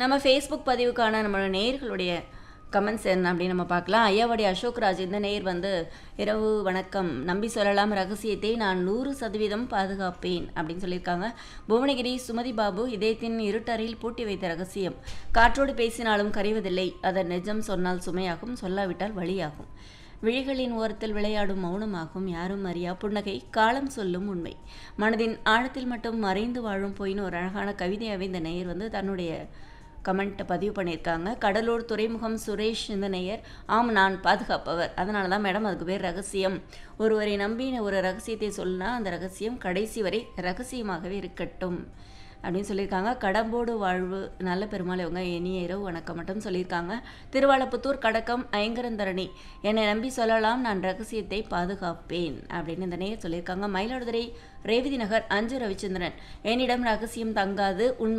நம்ம ஃபேஸ்புக் பதிவுக்கான நம்மளோட நேயர்களுடைய கமெண்ட்ஸ் என்ன அப்படின்னு நம்ம பார்க்கலாம். ஐயாவாடி அசோக்ராஜ் இந்த நேயர் இரவு வணக்கம், நம்பி சொல்லலாம் ரகசியத்தை நான் 100% பாதுகாப்பேன் அப்படின்னு சொல்லியிருக்காங்க. புவனகிரி சுமதி பாபு, இதயத்தின் இருட்டறையில் பூட்டி வைத்த ரகசியம் காற்றோடு பேசினாலும் கரைவதில்லை, அதன் நிஜம் சொன்னால் சுமையாகும், சொல்லாவிட்டால் வழியாகும், விழிகளின் ஓரத்தில் விளையாடும் மௌனமாகும், யாரும் அறியா புன்னகை காலம் சொல்லும் உண்மை, மனதின் ஆழத்தில் மட்டும் மறைந்து வாழும் போயின்னு ஒரு அழகான கவிதையாகவே இந்த நேயர் தன்னுடைய கமெண்ட்டை பதிவு பண்ணியிருக்காங்க. கடலூர் துறைமுகம் சுரேஷ் இந்த நேயர், ஆம் நான் பாதுகாப்பவர், அதனால தான் மேடம் அதுக்கு பேர் ரகசியம். ஒருவரை நம்பி ஒரு ரகசியத்தை சொல்லினா அந்த ரகசியம் கடைசி வரை ரகசியமாகவே இருக்கட்டும் அப்படின்னு சொல்லியிருக்காங்க. கடம்போடு வாழ்வு நல்ல பெருமாள் இவங்க இனிய இரவு வணக்கம் மட்டும் சொல்லியிருக்காங்க. திருவாலப்புத்தூர் கடக்கம் ஐங்கரந்தரணி, என்னை நம்பி சொல்லலாம் நான் ரகசியத்தை பாதுகாப்பேன் அப்படின்னு இந்த நேயர் சொல்லியிருக்காங்க. மயிலாடுதுறை ரேவதி நகர் அஞ்சு ரவிச்சந்திரன், என்னிடம் ரகசியம் தங்காது, உண்மை